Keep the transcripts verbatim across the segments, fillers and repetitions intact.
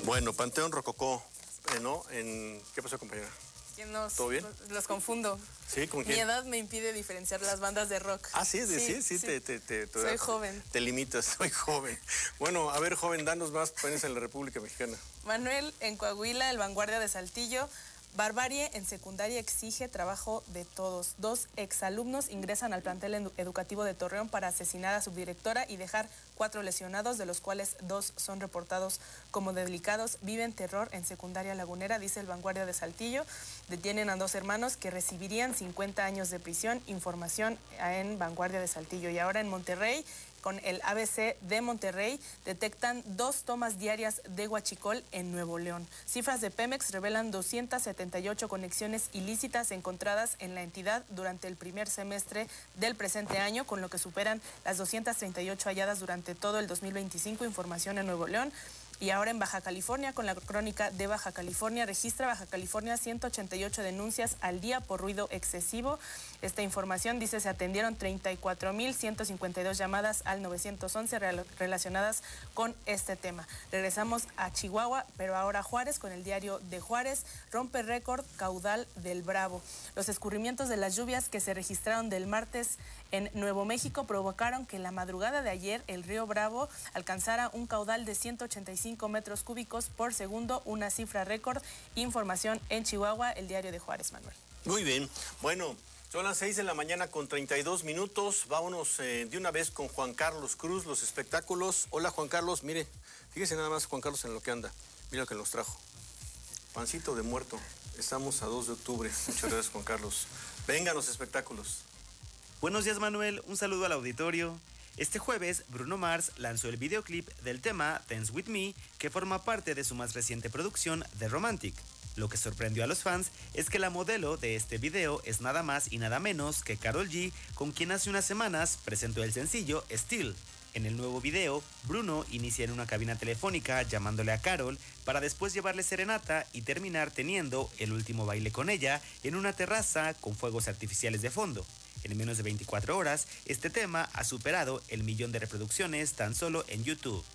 Bueno, Panteón Rococó, eh, ¿no? En... ¿Qué pasó, compañera? Que nos, ¿Todo bien? Los, los confundo. ¿Sí? ¿Con quién? Mi edad me impide diferenciar las bandas de rock. Ah, sí, sí, sí, sí, sí. Te, te, te, te, Soy te, joven. Te limitas, soy joven. Bueno, a ver, joven, danos más países en la República Mexicana. Manuel, en Coahuila, el Vanguardia de Saltillo. Barbarie en secundaria exige trabajo de todos. Dos exalumnos ingresan al plantel educativo de Torreón para asesinar a su directora y dejar cuatro lesionados, de los cuales dos son reportados como delicados. Viven terror en secundaria lagunera, dice el Vanguardia de Saltillo. Detienen a dos hermanos que recibirían cincuenta años de prisión. Información en Vanguardia de Saltillo. Y ahora en Monterrey, con el A B C de Monterrey, detectan dos tomas diarias de huachicol en Nuevo León. Cifras de Pemex revelan doscientas setenta y ocho conexiones ilícitas encontradas en la entidad durante el primer semestre del presente año, con lo que superan las doscientas treinta y ocho halladas durante todo el dos mil veinticinco, información en Nuevo León. Y ahora en Baja California, con la crónica de Baja California, registra Baja California ciento ochenta y ocho denuncias al día por ruido excesivo. Esta información dice se atendieron treinta y cuatro mil ciento cincuenta y dos llamadas al nueve once relacionadas con este tema. Regresamos a Chihuahua, pero ahora Juárez, con el diario de Juárez. Rompe récord caudal del Bravo. Los escurrimientos de las lluvias que se registraron del martes en Nuevo México provocaron que la madrugada de ayer el río Bravo alcanzara un caudal de ciento ochenta y cinco metros cúbicos por segundo, una cifra récord. Información en Chihuahua, el diario de Juárez, Manuel. Muy bien. Bueno, son las seis de la mañana con treinta y dos minutos. Vámonos eh, de una vez con Juan Carlos Cruz, los espectáculos. Hola, Juan Carlos. Mire, fíjese nada más, Juan Carlos, en lo que anda. Mira lo que nos trajo. Pancito de muerto. Estamos a dos de octubre. Muchas gracias, Juan Carlos. Vengan los espectáculos. Buenos días, Manuel. Un saludo al auditorio. Este jueves, Bruno Mars lanzó el videoclip del tema Dance With Me, que forma parte de su más reciente producción, The Romantic. Lo que sorprendió a los fans es que la modelo de este video es nada más y nada menos que Karol G, con quien hace unas semanas presentó el sencillo Still. En el nuevo video, Bruno inicia en una cabina telefónica llamándole a Karol para después llevarle serenata y terminar teniendo el último baile con ella en una terraza con fuegos artificiales de fondo. En menos de veinticuatro horas, este tema ha superado el millón de reproducciones tan solo en YouTube.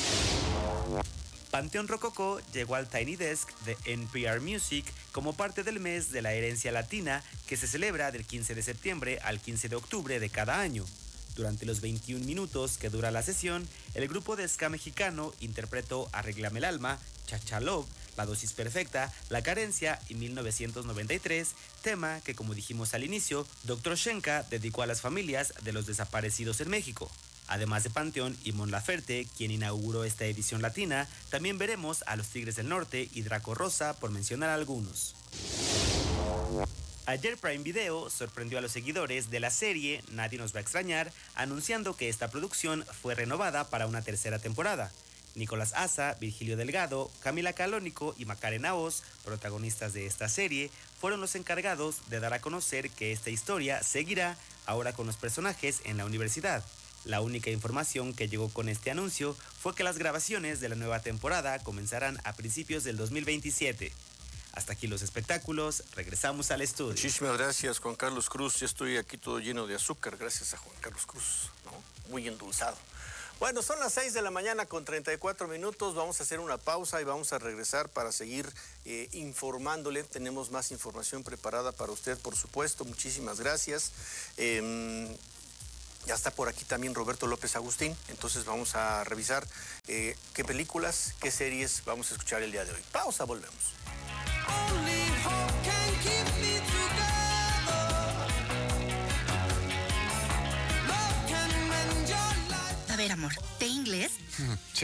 Panteón Rococó llegó al Tiny Desk de N P R Music como parte del mes de la herencia latina, que se celebra del quince de septiembre al quince de octubre de cada año. Durante los veintiún minutos que dura la sesión, el grupo de ska mexicano interpretó Arréglame el alma, Cha Cha Love, La dosis perfecta, La carencia y mil novecientos noventa y tres, tema que, como dijimos al inicio, doctor Shenka dedicó a las familias de los desaparecidos en México. Además de Panteón y Mon Laferte, quien inauguró esta edición latina, también veremos a los Tigres del Norte y Draco Rosa, por mencionar algunos. Ayer Prime Video sorprendió a los seguidores de la serie Nadie nos va a extrañar, anunciando que esta producción fue renovada para una tercera temporada. Nicolás Asa, Virgilio Delgado, Camila Calónico y Macarena Oz, protagonistas de esta serie, fueron los encargados de dar a conocer que esta historia seguirá ahora con los personajes en la universidad. La única información que llegó con este anuncio fue que las grabaciones de la nueva temporada comenzarán a principios del dos mil veintisiete. Hasta aquí los espectáculos, regresamos al estudio. Muchísimas gracias, Juan Carlos Cruz. Ya estoy aquí todo lleno de azúcar, gracias a Juan Carlos Cruz, ¿no? Muy endulzado. Bueno, son las seis de la mañana con treinta y cuatro minutos. Vamos a hacer una pausa y vamos a regresar para seguir eh, informándole. Tenemos más información preparada para usted, por supuesto. Muchísimas gracias. Eh, ya está por aquí también Roberto López Agustín. Entonces vamos a revisar eh, qué películas, qué series vamos a escuchar el día de hoy. Pausa, volvemos. A ver, amor, ¿de inglés?